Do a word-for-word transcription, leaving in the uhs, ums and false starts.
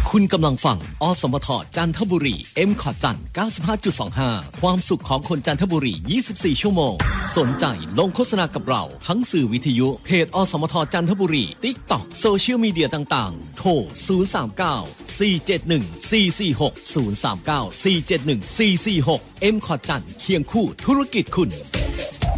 คุณกำลังฟังอสมทจันทบุรี M คอจัน เก้าสิบห้าจุดสองห้า ความสุขของคนจันทบุรียี่สิบสี่ชั่วโมงสนใจลงโฆษณากับเราทั้งสื่อวิทยุเพจอสมทจันทบุรี TikTok โซเชียลมีเดียต่างๆโทรศูนย์ สาม เก้า สี่ เจ็ด หนึ่ง สี่ สี่ หก ศูนย์ สาม เก้า สี่ เจ็ด หนึ่ง สี่ สี่ หก M คอจันเคียงคู่ธุรกิจคุณ